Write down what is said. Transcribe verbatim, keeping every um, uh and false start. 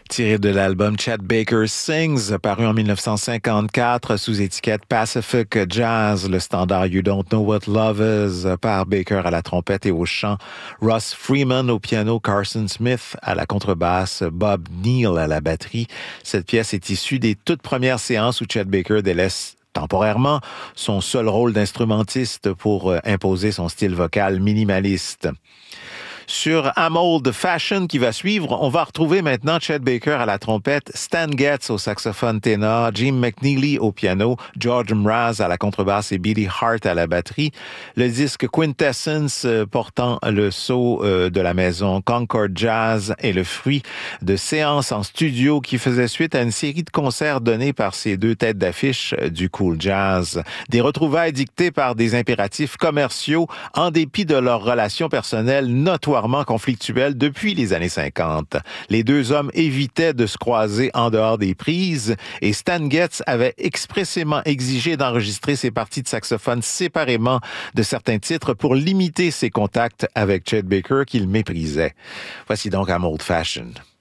Tiré de l'album Chet Baker Sings, paru en dix-neuf cent cinquante-quatre sous étiquette Pacific Jazz, le standard You Don't Know What Love Is par Baker à la trompette et au chant, Russ Freeman au piano, Carson Smith à la contrebasse, Bob Neal à la batterie. Cette pièce est issue des toutes premières séances où Chet Baker délaisse temporairement son seul rôle d'instrumentiste pour imposer son style vocal minimaliste. Sur I'm Old Fashioned qui va suivre, on va retrouver maintenant Chet Baker à la trompette, Stan Getz au saxophone ténor, Jim McNeely au piano, George Mraz à la contrebasse et Billy Hart à la batterie. Le disque Quintessence euh, portant le sceau euh, de la maison Concord Jazz est le fruit de séances en studio qui faisaient suite à une série de concerts donnés par ces deux têtes d'affiche du cool jazz. Des retrouvailles dictées par des impératifs commerciaux en dépit de leurs relations personnelles notoires conflictuelle depuis les années cinquante. Les deux hommes évitaient de se croiser en dehors des prises et Stan Getz avait expressément exigé d'enregistrer ses parties de saxophone séparément de certains titres pour limiter ses contacts avec Chet Baker qu'il méprisait. Voici donc I'm Old Fashioned.